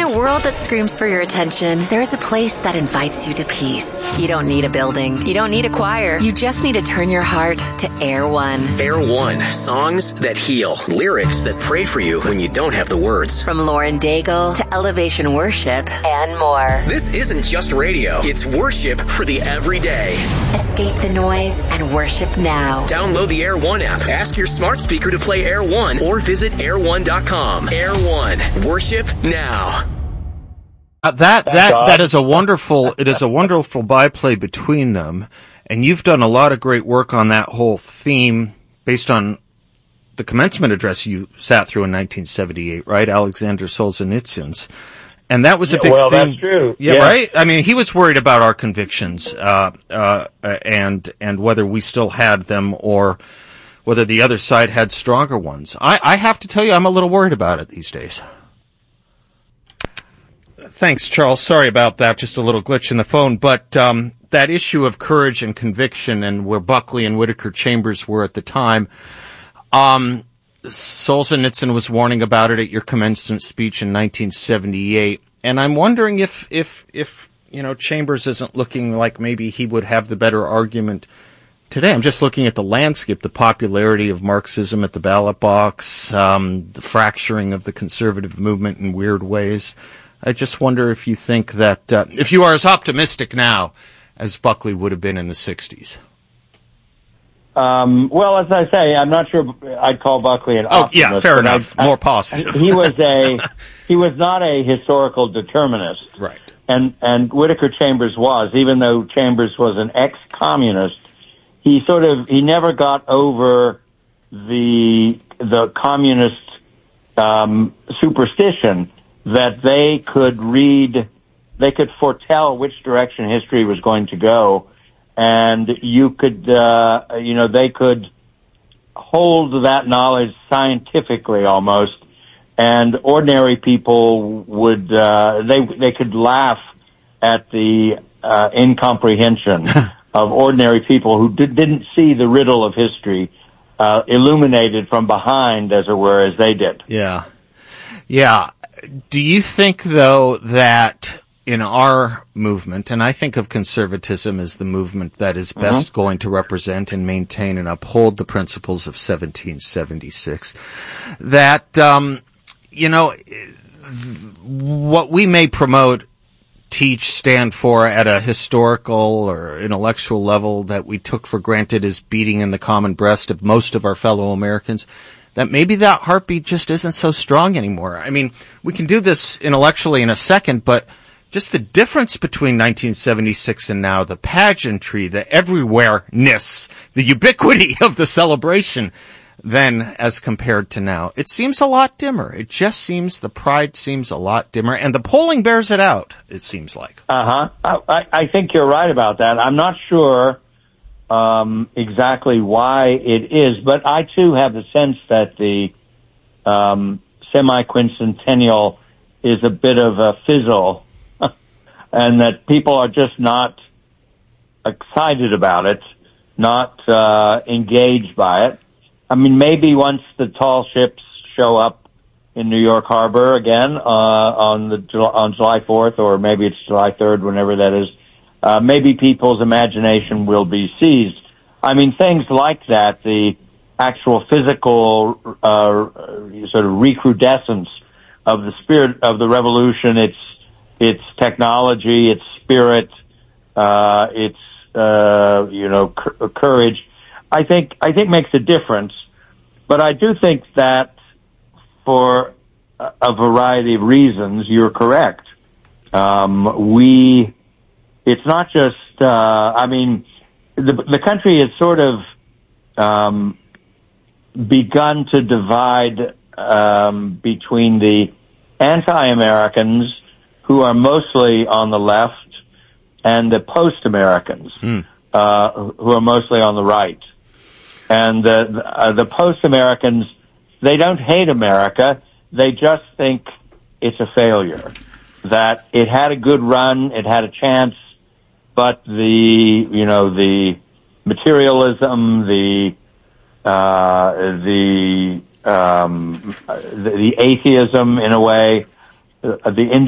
a world that screams for your attention, there is a place that invites you to peace. You don't need a building. You don't need a choir. You just need to turn your heart to Air One. Air One. Songs that heal. Lyrics that pray for you when you don't have the words. From Lauren Daigle to Elevation Worship and more. This isn't just radio. It's worship for the everyday. Escape the noise and worship now. Download the Air One app. Ask your smart speaker to play Air One or visit air1.com. Air One. Worship now. That is a wonderful byplay between them, and you've done a lot of great work on that whole theme based on the commencement address you sat through in 1978, right? Alexander Solzhenitsyn's. And that was a big theme. That's true. Yeah, right? I mean, he was worried about our convictions, and whether we still had them or whether the other side had stronger ones. I have to tell you, I'm a little worried about it these days. Thanks, Charles. Sorry about that. Just a little glitch in the phone. But that issue of courage and conviction and where Buckley and Whittaker Chambers were at the time, Solzhenitsyn was warning about it at your commencement speech in 1978. And I'm wondering if Chambers isn't looking like maybe he would have the better argument today. I'm just looking at the landscape, the popularity of Marxism at the ballot box, the fracturing of the conservative movement in weird ways. I just wonder if you think that, if you are as optimistic now as Buckley would have been in the 60s. Well, as I say, I'm not sure I'd call Buckley an optimist. Oh, yeah, fair enough. More positive. He was not a historical determinist. Right. And Whittaker Chambers was, even though Chambers was an ex-communist, he never got over the communist superstition that they could foretell which direction history was going to go, and they could hold that knowledge scientifically almost, and ordinary people would they could laugh at the incomprehension of ordinary people who didn't see the riddle of history illuminated from behind, as it were, as they did. Yeah. Do you think, though, that in our movement, and I think of conservatism as the movement that is best going to represent and maintain and uphold the principles of 1776, that, what we may promote, teach, stand for at a historical or intellectual level that we took for granted as beating in the common breast of most of our fellow Americans, that maybe that heartbeat just isn't so strong anymore. I mean, we can do this intellectually in a second, but just the difference between 1976 and now, the pageantry, the everywhere-ness, the ubiquity of the celebration then as compared to now, it seems a lot dimmer. It just seems, the pride seems a lot dimmer, and the polling bears it out, it seems like. I think you're right about that. I'm not sure exactly why it is, but I too have the sense that the semi-quincentennial is a bit of a fizzle, and that people are just not excited about it, not engaged by it. I mean, maybe once the tall ships show up in New York Harbor again on July 4th, or maybe it's July 3rd, whenever that is, maybe people's imagination will be seized. I mean, things like that, the actual physical sort of recrudescence of the spirit of the revolution, its technology, its spirit, its courage, I think makes a difference. But I do think that for a variety of reasons, you're correct. It's not just, the country has sort of begun to divide between the anti-Americans, who are mostly on the left, and the post-Americans, who are mostly on the right. And the post-Americans, they don't hate America, they just think it's a failure. That it had a good run, it had a chance, but the materialism, the atheism in a way, the